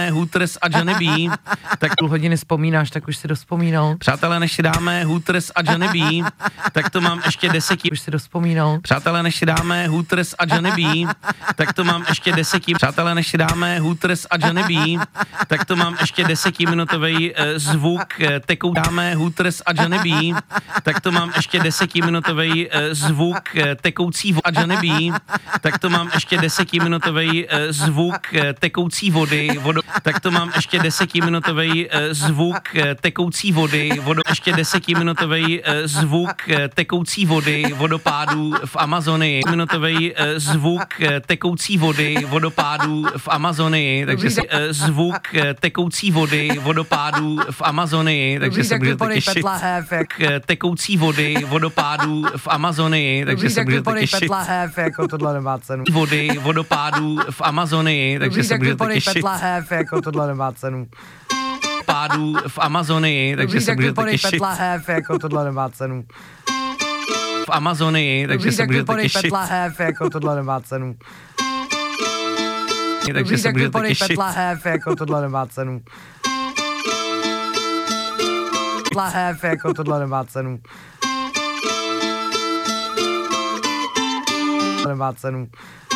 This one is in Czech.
dáme Hooters a Johnny B, tak půl hodiny vzpomínáš, tak už si dozpomínal. přátelé, než si dáme Hooters a Johnny B, tak to mám ještě 10. Už si dozpomínal. Přátelé, než si dáme Hooters a Johnny B, tak to mám ještě 10. Přátelé, než si dáme Hooters a Johnny B, tak to mám ještě 10minutový zvuk tekou. Dáme Hooters a Johnny B, tak to mám ještě 10minutový zvuk tekoucí vody. A Johnny B, tak to mám ještě 10minutový zvuk tekoucí vody. Tak to mám ještě 10minutový zvuk tekoucí vody. Ještě 10minutový zvuk tekoucí vody vodopádů v Amazonii. Minutový zvuk tekoucí vody vodopádů v Amazonii. Takže zvuk tekoucí vody vodopádů v Amazonii. Takže se můžete těšit. Tekoucí vody vodopádů v Amazonii. Takže se můžete těšit. Jako tohle nemá cenu. Vody vodopádů v Amazonii. Takže se můžete těšit. Jako tohle nemá cenu. Pádů v Amazonii, takže se můžete těšit. Jako tohle nemá cenu. V Amazonii, takže se můžete těšit. Jako tohle nemá cenu. Takže se můžete těšit. Jako tohle nemá cenu. Jako tohle nemá cenu. Nemá cenu.